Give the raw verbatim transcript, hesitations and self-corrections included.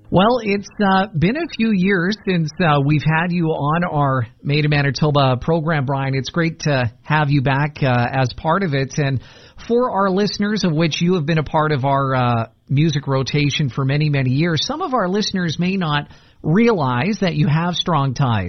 Well, it's uh, been a few years since uh, we've had you on our Made in Manitoba program, Brian. It's great to have you back uh, as part of it. And for our listeners, of which you have been a part of our uh, music rotation for many, many years, some of our listeners may not realize that you have strong ties